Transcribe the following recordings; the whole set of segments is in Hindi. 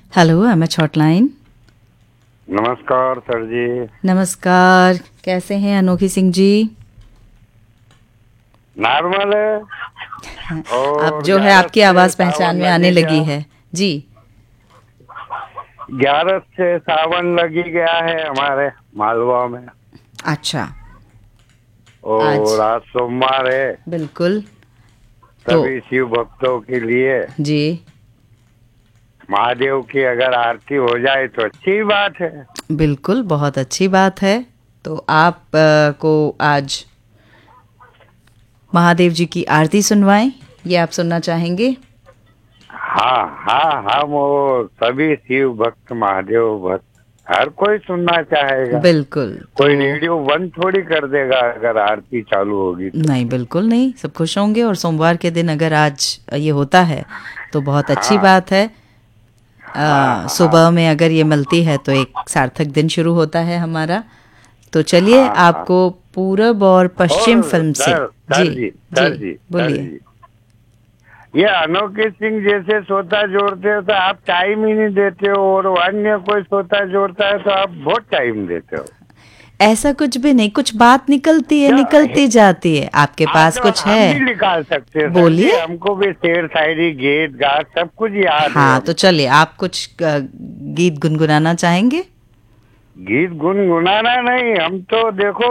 Hello MH hotline. नमस्कार सर जी। नमस्कार, कैसे हैं अनोखी सिंह जी? नॉर्मल है। अब और जो है 11 आपकी से आवाज़ पहचान सावन में आने लगी गया। लगी है जी। 11 से सावन लगी गया है हमारे मालवा में। अच्छा। आज और आज सोमवार है। बिल्कुल। तो सभी शिव भक्तों के लिए जी महादेव की अगर आरती हो जाए तो अच्छी बात है। बिल्कुल, बहुत अच्छी बात है। तो आप को आज महादेव जी की आरती सुनवाएं, ये आप सुनना चाहेंगे? हाँ हाँ, हम वो सभी शिव भक्त महादेव भक्त हर कोई सुनना चाहेगा। बिल्कुल। तो कोई रेडियो बंद थोड़ी कर देगा अगर आरती चालू होगी तो। नहीं, बिल्कुल नहीं, सब खुश होंगे। और सोमवार के दिन अगर आज ये होता है तो बहुत अच्छी हाँ बात है। हाँ सुबह हाँ में अगर ये मिलती है तो एक सार्थक दिन शुरू होता है हमारा। तो चलिए हाँ हाँ। आपको पूरब और पश्चिम और फिल्म से सर जी सर जी जी सर जी सर बोलिए। जी, ये अनोखे सिंह जैसे सोता जोड़ते हो तो आप टाइम ही नहीं देते हो, और अन्य कोई सोता जोड़ता है तो आप बहुत टाइम देते हो। ऐसा कुछ भी नहीं, कुछ बात निकलती है, क्या निकलती जाती है। आपके हाँ, पास तो कुछ हम है? भी निकाल सकते हैं सर जी। बोलिए। हमको भी शेर शायरी गीत गात सब कुछ याद है हाँ, तो हमको। चलिए आप कुछ गीत गुनगुनाना चाहेंगे? गीत गुनगुनाना नहीं, हम तो देखो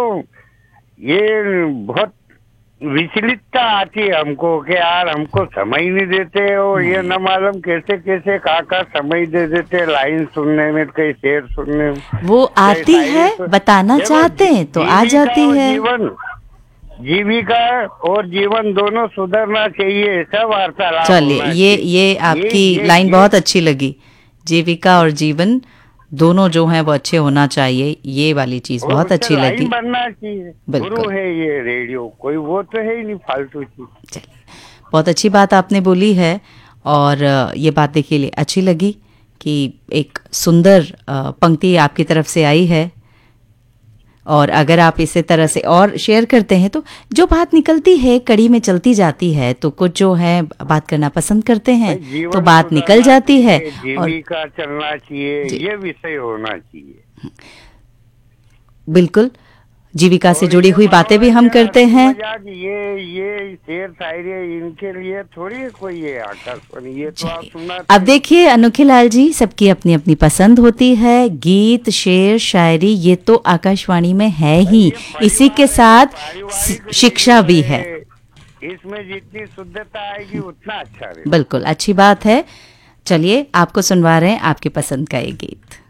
ये बहुत विचलितता आती है हमको कि यार हमको समय ही नहीं देते, और ये नहीं, न मालूम कैसे कैसे का समय दे देते लाइन सुनने में, कहीं शेर सुनने में, वो कहीं आती है, शायरी बताना देखो चाहते हैं तो आ जीविका जाती और है। जीवन, जीविका और जीवन दोनों सुधरना चाहिए, सब वार्तालाप चलिए, होना ये चाहिए। आपकी लाइन ये बहुत अच्छी लगी। जीविका और जीवन दोनों जो हैं वो अच्छे होना चाहिए, ये वाली चीज़ और बहुत उससे अच्छी लाइन लगी। बनना चाहिए। गुरु बिल्कुल। है ये रेडियो, कोई वो तो है ही नहीं फालतू चीज। चलिए, बहुत अच्छी बात आपने बोली है। और ये बात देखिए अच्छी लगी कि एक सुंदर पंक्ति आपकी तरफ से आई है। और अगर आप इसी तरह से और शेयर करते हैं तो जो बात निकलती है कड़ी में चलती जाती है, तो कुछ जो है बात करना पसंद करते हैं भाई तो जीवन बात निकल सुधरना जाती है। चाहिए, और जीविका चलना चाहिए, जी ये विषय होना चाहिए। बिल्कुल, जीविका से और जुड़ी ये हुई बातें भी हम मनोरंजन करते हंसी हैं। मजाक ये शेर शायरी इनके लिए थोड़ी है कोई ये आकाशवाणी, ये तो आप चलिए, अब सुनाते हो। देखिए अनोखे लाल जी, सबकी अपनी अपनी पसंद होती है। गीत, शेर, शायरी ये तो आकाशवाणी में है भाई ही। ये इसी के परिवार है, ये साथ पारिवारिक शिक्षा रेडियो भी है। है। इसमें जितनी शुद्धता आएगी उतना अच्छा रहेगा। बिल्कुल अच्छी बात है। चलिए आपको सुनवा रहे हैं आपकी पसंद का ये गीत।